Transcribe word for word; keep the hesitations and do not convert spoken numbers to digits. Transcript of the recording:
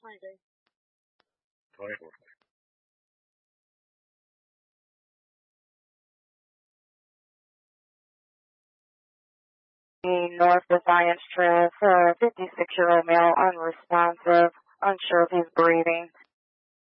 twenty-four. North Defiance Trail for a fifty-six-year-old male, unresponsive, unsure if he's breathing.